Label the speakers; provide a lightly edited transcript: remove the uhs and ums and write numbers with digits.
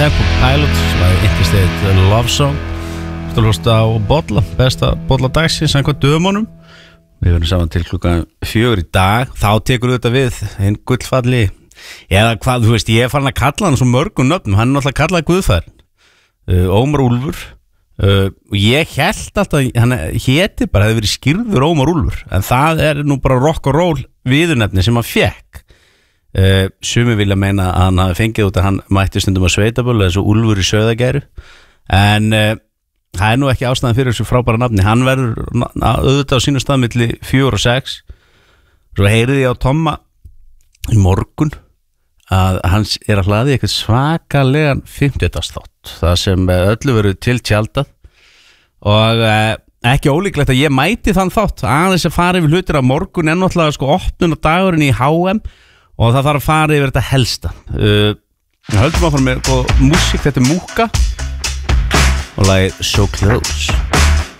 Speaker 1: Temple Pilots var Interstate Love Song. Þú hlusta á bolla, besta bolla dagsins samkvæmt dömunum. Við verðum saman til klukkan 4 í dag. Þá tekur þetta við hinn gullfalli. Eða hvað, þú veist, ég er farin að kalla hann svo mörgum nöfnum. Hann er náttúrulega kallað Guðfærin. Ómar Úlfur. Og ég held alltaf hann héti bara, hefði verið skýrður Ómar Úlfur. En það er nú bara rock and roll viðurnefni sem hann fekk. Sumi vilja meina að hann hafi fengið út að hann mætti stundum að sveitabölu eins og Úlfur í Sauðagæru, en það er nú ekki ástæðan fyrir þessu frábæra nafni. Hann verður auðvitað á sínu stað milli 4 og 6. Svo heyriði ég á Tomma í morgun að hans er að hlaði eitthvað svakalegan 50. þátt, það sem öllu verður til tjaldað og ekki ólíklegt að ég mæti þann þátt aðeins að fara yfir hlutir á morgun en náttúrulega sko opnunardagurinn í HM og það þarf að fara yfir þetta helsta. Höldum að fara með músík, þetta er Múka og lagið So Close.